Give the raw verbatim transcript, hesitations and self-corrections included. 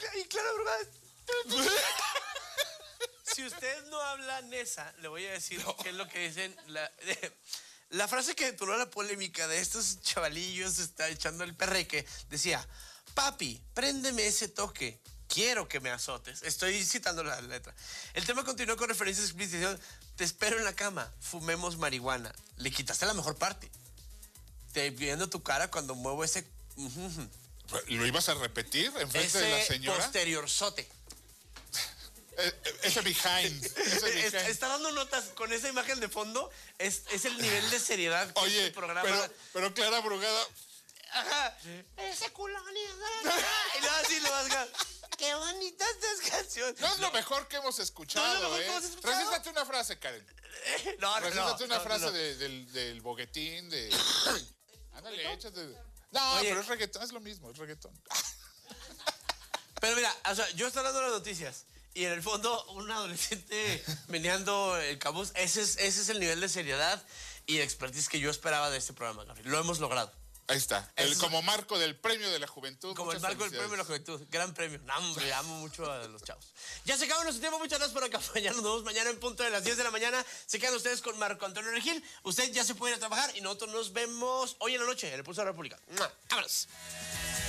y Clara Brugada. Si usted no habla Nesa, le voy a decir no. qué es lo que dicen. La, eh, la frase que detonó la polémica de estos chavalillos está echando el perreque, decía, papi, préndeme ese toque. Quiero que me azotes. Estoy citando la letra. El tema continuó con referencias explícitas. Te espero en la cama. Fumemos marihuana. Le quitaste la mejor parte. Te viendo tu cara cuando muevo ese... ¿Lo ibas a repetir enfrente ese de la señora? Posteriorzote. Ese behind. Ese behind. Está dando notas con esa imagen de fondo. Es, es el nivel de seriedad que Oye, este programa... pero, pero Clara Brugada... Ajá. Ese culo... Y luego así lo vas a... ¡Qué bonita esta canción! No es lo mejor que hemos escuchado, no es lo mejor ¿eh? que hemos escuchado. Resístate una frase, Karen. No, no, Resístate no, una no, frase no. De, del, del boguetín, de... Ándale, échate... No, Oye, pero es reggaetón, es lo mismo, es reggaetón. Pero mira, o sea, yo estoy hablando de las noticias y en el fondo un adolescente meneando el cabuz, ese es, ese es el nivel de seriedad y de expertise que yo esperaba de este programa, Gabriel. Lo hemos logrado. Ahí está, el, como marco del premio de la juventud. Como el marco del premio de la juventud, gran premio. No, hombre, amo mucho a los chavos. Ya se acabó nuestro tiempo, muchas gracias por acompañarnos. Nos vemos mañana en punto de las diez de la mañana. Se quedan ustedes con Marco Antonio Regil. Usted ya se puede ir a trabajar y nosotros nos vemos hoy en la noche en el Pulso de la República. ¡Vámonos!